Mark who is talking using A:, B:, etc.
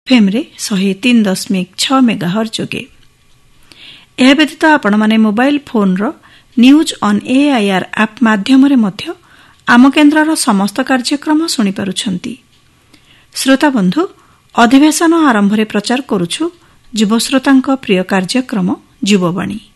A: ଏଫ୍ଏମ୍ରେ 103.6 ମେଗାହର୍ଟ୍ଜ ଯୋଗେ। ଏହା ବ୍ୟତୀତ ଆପଣମାନେ ମୋବାଇଲ ଫୋନ୍ର ନ୍ୟୁଜ୍ ଅନ୍ ଏଆଇଆର୍ ଆପ୍ ମାଧ୍ୟମରେ ମଧ୍ୟ ଆମ କେନ୍ଦ୍ରର ସମସ୍ତ କାର୍ଯ୍ୟକ୍ରମ ଶୁଣିପାରୁଛନ୍ତି। ଶ୍ରୋତାବନ୍ଧୁ, ଅଧିବେଶନ ଆରମ୍ଭରେ ପ୍ରଚାର କରୁଛୁ ଯୁବଶ୍ରୋତାଙ୍କ ପ୍ରିୟ କାର୍ଯ୍ୟକ୍ରମ ଯୁବବାଣୀ।